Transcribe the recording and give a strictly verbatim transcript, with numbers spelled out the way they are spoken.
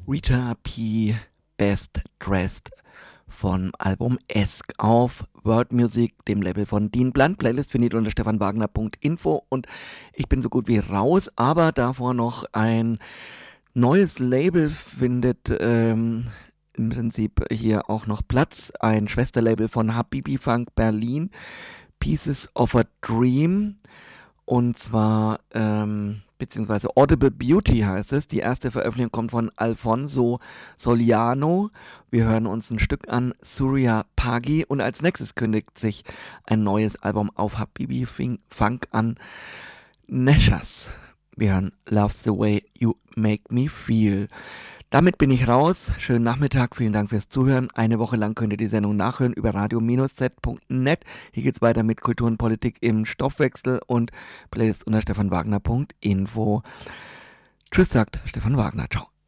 Rita P. Best Dressed vom Album Esk auf World Music, dem Label von Dean Blunt. Playlist findet ihr unter stefanwagner punkt info und ich bin so gut wie raus, aber davor noch ein neues Label findet ähm, im Prinzip hier auch noch Platz. Ein Schwesterlabel von Habibi Funk Berlin, Pieces of a Dream. Und zwar, ähm, beziehungsweise Audible Beauty heißt es. Die erste Veröffentlichung kommt von Alfonso Soliano. Wir hören uns ein Stück an, Surya Pagi. Und als nächstes kündigt sich ein neues Album auf Habibi Funk an, Neshas. Wir hören Love's the Way You Make Me Feel. Damit bin ich raus. Schönen Nachmittag, vielen Dank fürs Zuhören. Eine Woche lang könnt ihr die Sendung nachhören über radio Bindestrich z punkt net. Hier geht's weiter mit Kultur und Politik im Stoffwechsel und Playlist unter stefanwagner punkt info. Tschüss, sagt Stefan Wagner. Ciao.